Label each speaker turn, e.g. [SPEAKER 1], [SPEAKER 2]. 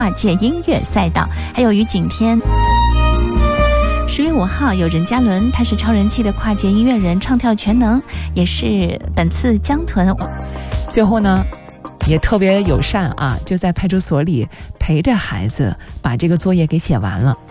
[SPEAKER 1] 跨界音乐赛道。还有于景天10月5号有任嘉伦，他是超人气的跨界音乐人，唱跳全能，也是本次江豚。
[SPEAKER 2] 最后呢也特别友善啊，就在派出所里陪着孩子把这个作业给写完了。